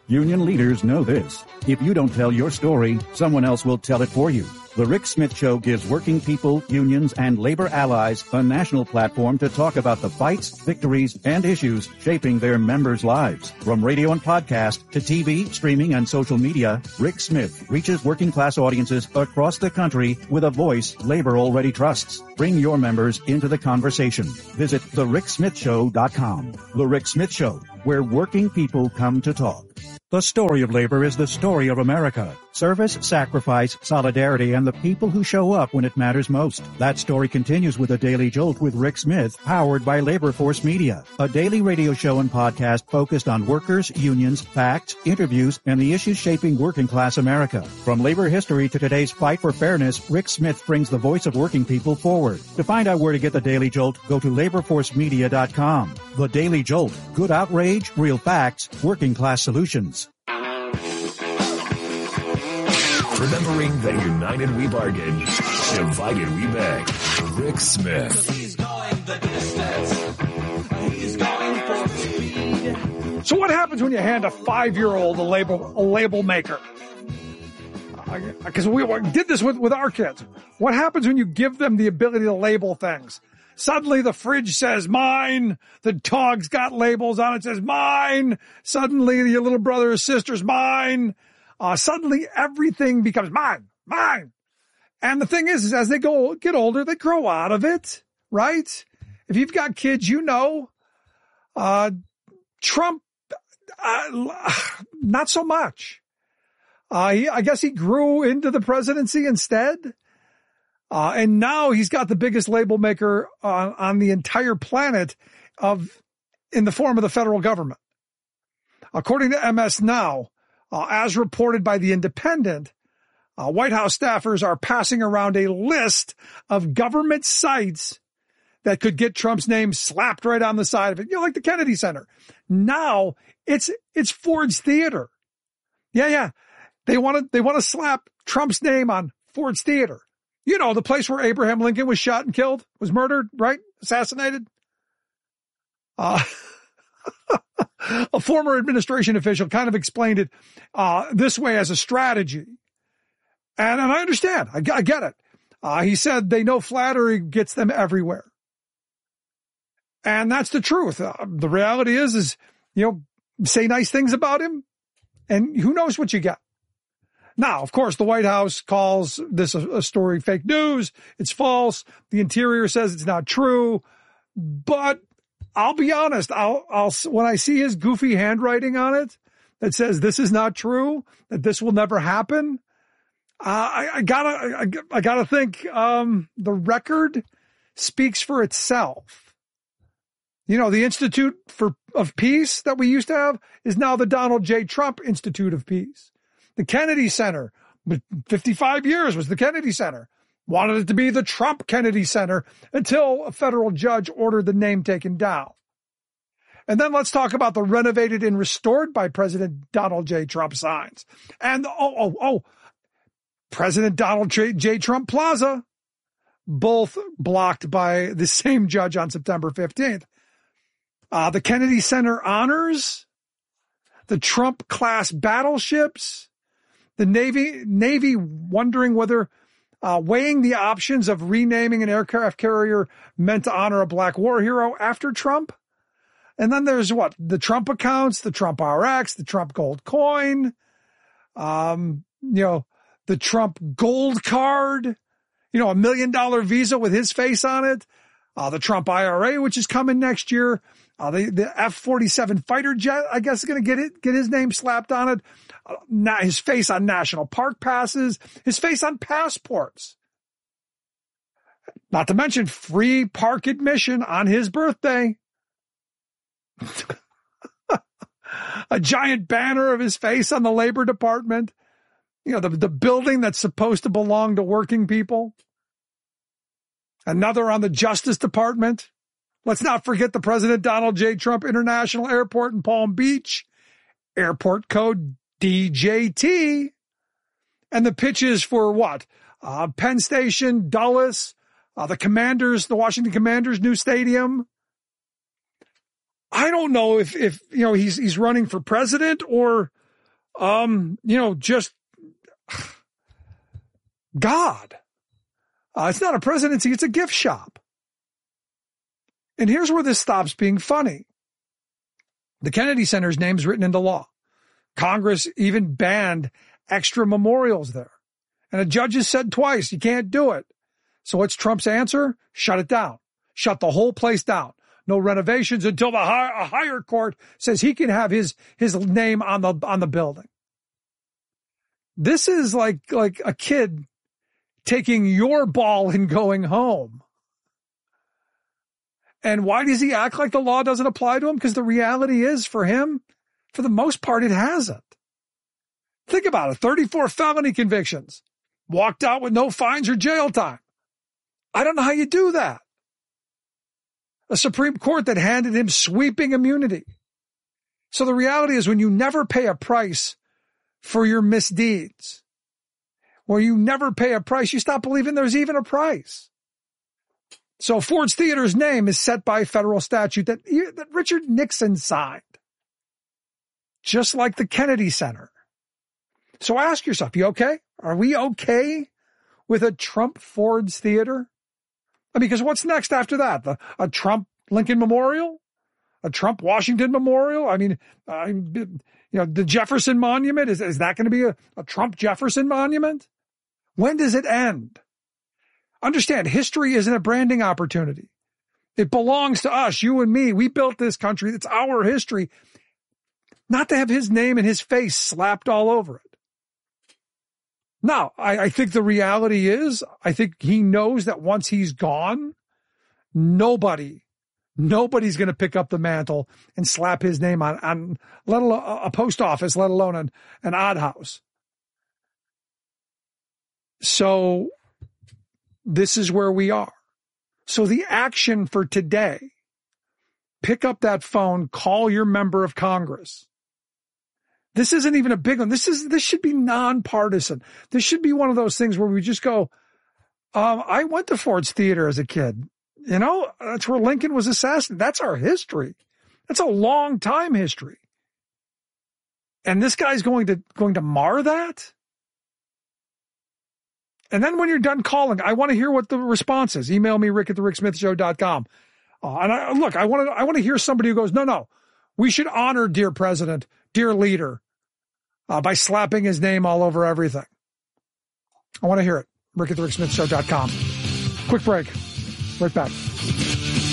Union leaders know this. If you don't tell your story, someone else will tell it for you. The Rick Smith Show gives working people, unions, and labor allies a national platform to talk about the fights, victories, and issues shaping their members' lives. From radio and podcast to TV, streaming, and social media, Rick Smith reaches working class audiences across the country with a voice labor already trusts. Bring your members into the conversation. Visit thericksmithshow.com. The Rick Smith Show, where working people come to talk. The story of labor is the story of America. Service, sacrifice, solidarity, and the people who show up when it matters most. That story continues with a Daily Jolt with Rick Smith, powered by Labor Force Media, a daily radio show and podcast focused on workers, unions, facts, interviews, and the issues shaping working class America. From labor history to today's fight for fairness, Rick Smith brings the voice of working people forward. To find out where to get the Daily Jolt, go to laborforcemedia.com. The Daily Jolt. Good outrage, real facts, working class solutions. Remembering that united we bargain, divided we beg. Rick Smith. He's going the distance. He's going for speed. So what happens when you hand a 5-year-old a label maker? Because we did this with our kids. What happens when you give them the ability to label things? Suddenly the fridge says mine. The dog's got labels on it, says mine. Suddenly your little brother or sister's mine. Suddenly everything becomes mine. And the thing is as they get older, they grow out of it, right? If you've got kids, you know, Trump, not so much. I guess he grew into the presidency instead. And now he's got the biggest label maker on the entire planet in the form of the federal government. According to MS Now, as reported by The Independent, White House staffers are passing around a list of government sites that could get Trump's name slapped right on the side of it. You know, like the Kennedy Center. Now it's Ford's Theater. Yeah. They want to slap Trump's name on Ford's Theater. You know, the place where Abraham Lincoln was shot and killed, was murdered, right? Assassinated. A former administration official kind of explained it this way as a strategy. And I understand. I get it. He said they know flattery gets them everywhere. And that's the truth. The reality is, you know, say nice things about him and who knows what you get. Now, of course, the White House calls this a story fake news. It's false. The Interior says it's not true. But I'll be honest. I'll when I see his goofy handwriting on it that says this is not true, that this will never happen, I gotta think the record speaks for itself. You know, the Institute of Peace that we used to have is now the Donald J. Trump Institute of Peace. The Kennedy Center, 55 years was the Kennedy Center. Wanted it to be the Trump Kennedy Center until a federal judge ordered the name taken down. And then let's talk about the renovated and restored by President Donald J. Trump signs. And President Donald J. Trump Plaza, both blocked by the same judge on September 15th. The Kennedy Center honors, the Trump class battleships, the Navy wondering whether weighing the options of renaming an aircraft carrier meant to honor a black war hero after Trump. And then there's the Trump accounts, the Trump RX, the Trump gold coin, the Trump gold card, $1 million Visa with his face on it, the Trump IRA, which is coming next year. The F-47 fighter jet, I guess, is going to get his name slapped on it. His face on national park passes, his face on passports. Not to mention free park admission on his birthday. A giant banner of his face on the Labor Department. The building that's supposed to belong to working people. Another on the Justice Department. Let's not forget the President Donald J. Trump International Airport in Palm Beach. Airport code DJT. And the pitches for what? Penn Station, Dulles, the Washington Commanders' new stadium. I don't know if he's running for president or just God. It's not a presidency, it's a gift shop. And here's where this stops being funny. The Kennedy Center's name's written into law. Congress even banned extra memorials there. And a judge has said twice, you can't do it. So what's Trump's answer? Shut it down. Shut the whole place down. No renovations until a higher court says he can have his name on the building. This is like a kid taking your ball and going home. And why does he act like the law doesn't apply to him? Because the reality is, for him, for the most part, it hasn't. Think about it. 34 felony convictions. Walked out with no fines or jail time. I don't know how you do that. A Supreme Court that handed him sweeping immunity. So the reality is, when you never pay a price for your misdeeds, where you never pay a price, you stop believing there's even a price. So Ford's Theater's name is set by federal statute that Richard Nixon signed, just like the Kennedy Center. So ask yourself, you okay? Are we okay with a Trump Ford's Theater? I mean, because what's next after that? A Trump Lincoln Memorial? A Trump Washington Memorial? I mean, the Jefferson Monument, is that going to be a Trump Jefferson Monument? When does it end? Understand, history isn't a branding opportunity. It belongs to us, you and me. We built this country. It's our history. Not to have his name and his face slapped all over it. Now, I think the reality is, I think he knows that once he's gone, nobody's going to pick up the mantle and slap his name on let alone a post office, let alone an odd house. So this is where we are. So the action for today, pick up that phone, call your member of Congress. This isn't even a big one. This should be nonpartisan. This should be one of those things where we just go, I went to Ford's Theater as a kid. That's where Lincoln was assassinated. That's our history. That's a long time history. And this guy's going to mar that? And then when you're done calling, I want to hear what the response is. Email me, rick@thericksmithshow.com. I want to hear somebody who goes, no, we should honor dear president, dear leader, by slapping his name all over everything. I want to hear it. rick@thericksmithshow.com. Quick break. Right back.